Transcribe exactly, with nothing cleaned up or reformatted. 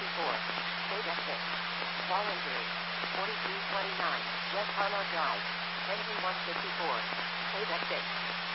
twenty-four. State exit. Voluntary. forty-three twenty-nine. West Harlow Drive. Entry one fifty-four. State exit.